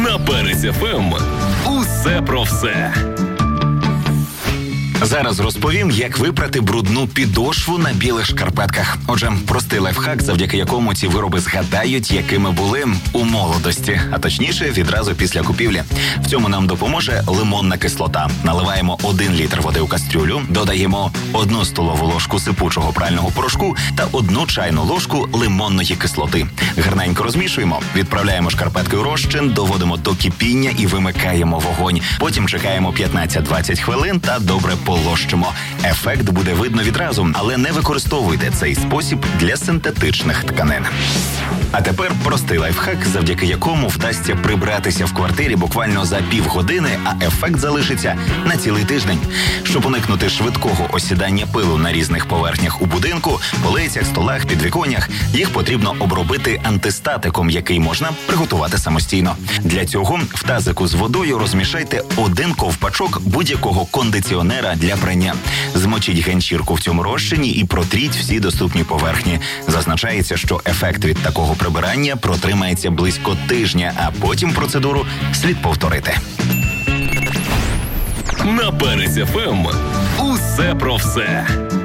На Перець ФМ. Усе про все. Зараз розповім, як випрати брудну підошву на білих шкарпетках. Отже, простий лайфхак, завдяки якому ці вироби згадають, якими були у молодості, а точніше, відразу після купівлі. В цьому нам допоможе лимонна кислота. Наливаємо 1 літр води у кастрюлю, додаємо 1 столову ложку сипучого прального порошку та 1 чайну ложку лимонної кислоти. Гарненько розмішуємо, відправляємо шкарпетки у розчин, доводимо до кипіння і вимикаємо вогонь. Потім чекаємо 15-20 хвилин та добре полощимо. Ефект буде видно відразу, але не використовуйте цей спосіб для синтетичних тканин. А тепер простий лайфхак, завдяки якому вдасться прибратися в квартирі буквально за півгодини, а ефект залишиться на цілий тиждень. Щоб уникнути швидкого осідання пилу на різних поверхнях у будинку, полицях, столах, підвіконнях, їх потрібно обробити антистатиком, який можна приготувати самостійно. Для цього в тазику з водою розмішайте 1 ковпачок будь-якого кондиціонера для прання. Змочіть ганчірку в цьому розчині і протріть всі доступні поверхні. Зазначається, що ефект від такого прибирання протримається близько тижня, а потім процедуру слід повторити. На Перець ФМ. Усе про все.